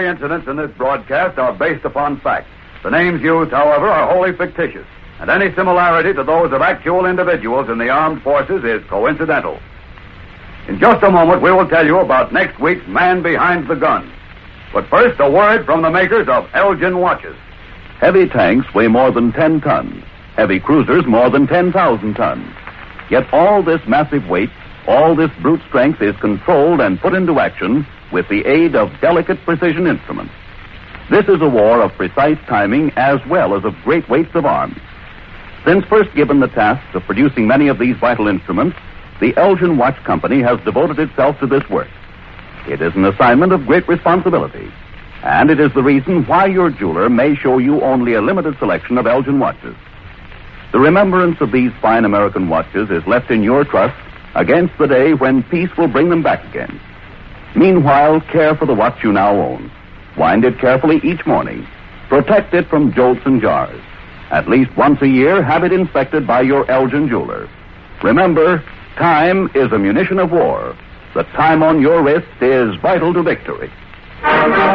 the incidents in this broadcast are based upon fact. The names used, however, are wholly fictitious, and any similarity to those of actual individuals in the armed forces is coincidental. In just a moment, we will tell you about next week's Man Behind the Gun. But first, a word from the makers of Elgin watches. Heavy tanks weigh more than 10 tons. Heavy cruisers more than 10,000 tons. Yet all this massive weight, all this brute strength is controlled and put into action with the aid of delicate precision instruments. This is a war of precise timing as well as of great weights of arms. Since first given the task of producing many of these vital instruments, the Elgin Watch Company has devoted itself to this work. It is an assignment of great responsibility, and it is the reason why your jeweler may show you only a limited selection of Elgin watches. The remembrance of these fine American watches is left in your trust against the day when peace will bring them back again. Meanwhile, care for the watch you now own. Wind it carefully each morning. Protect it from jolts and jars. At least once a year, have it inspected by your Elgin jeweler. Remember, time is a munition of war. The time on your wrist is vital to victory.